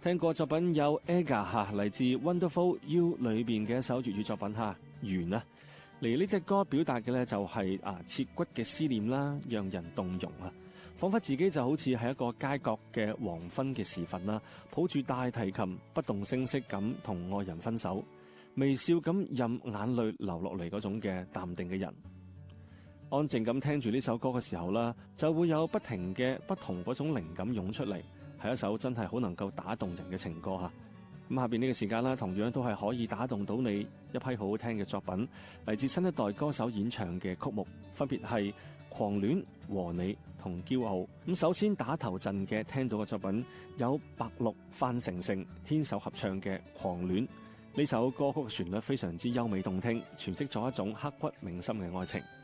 聽過作品有 Aga 嚇，嚟自 Wonderful You 裏邊嘅一首粵語作品嚇，緣啊。嚟呢隻歌表達嘅呢就係切骨嘅思念啦，讓人動容啊，彷彿自己就好似係一個街角嘅黃昏嘅時分啦，抱住大提琴不動聲色咁同愛人分手，微笑咁任眼淚流落嚟嗰種嘅淡定嘅人。安靜咁聽住呢首歌嘅時候啦，就會有不停嘅不同嗰種靈感湧出嚟，係一首真係好能夠打動人嘅情歌嚇。咁下邊呢個時間啦，同樣都係可以打動到你一批好好聽嘅作品，嚟自新一代歌手演唱嘅曲目，分別係《狂戀》、和你同《驕傲》。咁首先打頭陣嘅聽到嘅作品有白鹿、范丞丞牽手合唱嘅《狂戀》。呢首歌曲嘅旋律非常之優美動聽，詮釋咗一種刻骨銘心嘅愛情。